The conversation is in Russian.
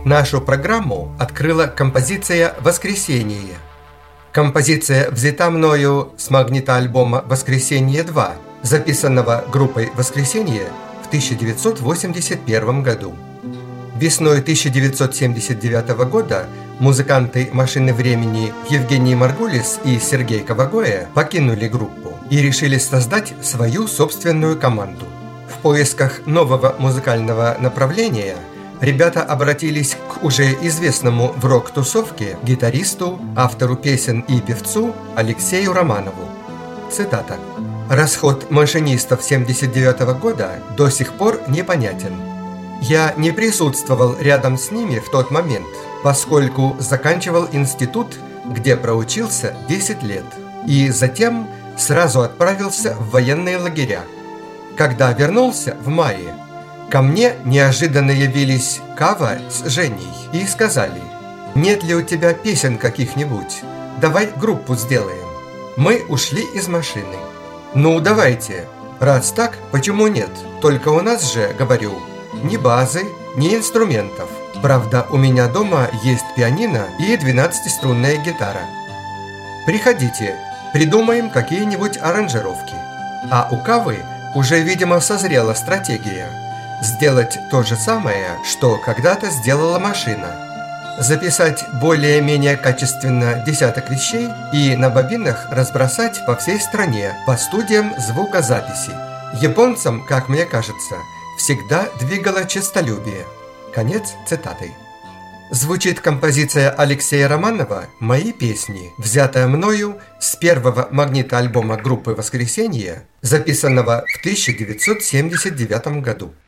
Нашу программу открыла композиция «Воскресенье». Композиция взята мною с магнитоальбома «Воскресенье-2», записанного группой «Воскресенье» в 1981 году. Весной 1979 года музыканты «Машины времени» Евгений Маргулис и Сергей Ковагоя покинули группу и решили создать свою собственную команду. В поисках нового музыкального направления ребята обратились к уже известному в рок-тусовке гитаристу, автору песен и певцу Алексею Романову. Цитата. «Расход машинистов 1979 года до сих пор непонятен. Я не присутствовал рядом с ними в тот момент, поскольку заканчивал институт, где проучился 10 лет, и затем сразу отправился в военные лагеря. Когда вернулся в мае, ко мне неожиданно явились Кава с Женей и сказали: «Нет ли у тебя песен каких-нибудь? Давай группу сделаем». Мы ушли из машины. «Ну, давайте. Раз так, почему нет? Только у нас же, говорю, ни базы, ни инструментов. Правда, у меня дома есть пианино и 12-струнная гитара. Приходите, придумаем какие-нибудь аранжировки». А у Кавы уже, видимо, созрела стратегия сделать то же самое, что когда-то сделала машина. Записать более-менее качественно десяток вещей и на бобинах разбросать по всей стране по студиям звукозаписи. Японцам, как мне кажется, всегда двигало честолюбие. Конец цитаты. Звучит композиция Алексея Романова «Мои песни», взятая мною с первого магнитоальбома группы «Воскресенье», записанного в 1979 году.